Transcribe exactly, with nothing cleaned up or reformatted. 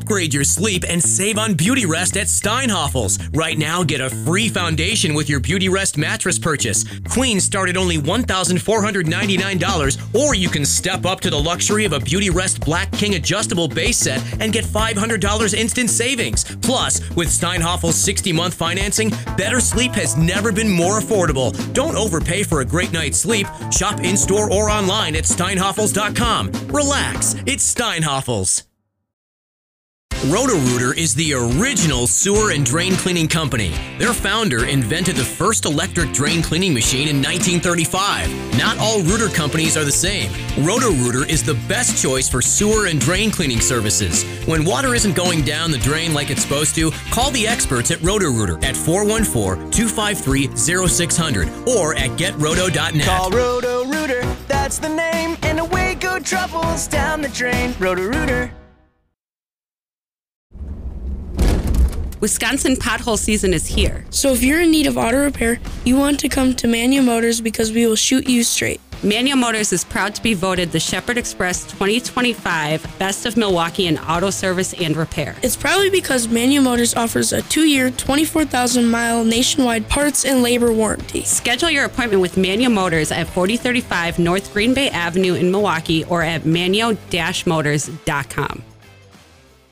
Upgrade your sleep and save on Beautyrest at Steinhafels. Right now, get a free foundation with your Beautyrest mattress purchase. Queens start at only one thousand four hundred ninety-nine dollars, or you can step up to the luxury of a Beautyrest Black King adjustable base set and get five hundred dollars instant savings. Plus, with Steinhafels sixty-month financing, better sleep has never been more affordable. Don't overpay for a great night's sleep. Shop in-store or online at steinhafels dot com. Relax, it's Steinhafels. Roto-Rooter is the original sewer and drain cleaning company. Their founder invented the first electric drain cleaning machine in nineteen thirty-five. Not all rooter companies are the same. Roto-Rooter is the best choice for sewer and drain cleaning services. When water isn't going down the drain like it's supposed to, call the experts at Roto-Rooter at four one four, two five three, zero six zero zero or at get roto dot net. Call Roto-Rooter, that's the name, and away go troubles down the drain. Roto-Rooter. Wisconsin pothole season is here. So if you're in need of auto repair, you want to come to Manual Motors because we will shoot you straight. Manual Motors is proud to be voted the Shepherd Express twenty twenty-five Best of Milwaukee in auto service and repair. It's probably because Manual Motors offers a two-year, twenty-four thousand mile nationwide parts and labor warranty. Schedule your appointment with Manual Motors at forty thirty-five North Green Bay Avenue in Milwaukee or at manual dash motors dot com.